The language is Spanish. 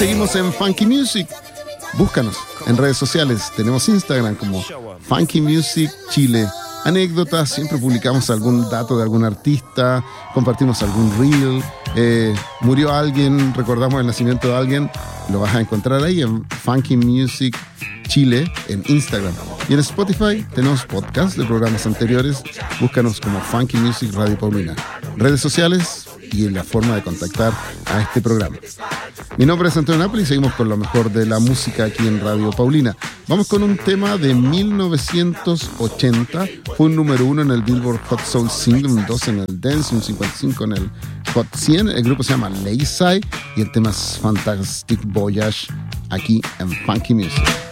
seguimos en Funky Music. Búscanos en redes sociales. Tenemos Instagram como Funky Music Chile. Anécdotas, siempre publicamos algún dato de algún artista, compartimos algún reel, murió alguien, recordamos el nacimiento de alguien, lo vas a encontrar ahí en Funky Music Chile en Instagram. Y en Spotify tenemos podcasts de programas anteriores, búscanos como Funky Music Radio Paulina. Redes sociales y la forma de contactar a este programa. Mi nombre es Antonio Napoli y seguimos con lo mejor de la música aquí en Radio Paulina. Vamos con un tema de 1980. Fue un número 1 en el Billboard Hot Soul Single, un 2 en el Dance, un 55 en el Hot 100. El grupo se llama Lazy y el tema es Fantastic Voyage aquí en Funky Music.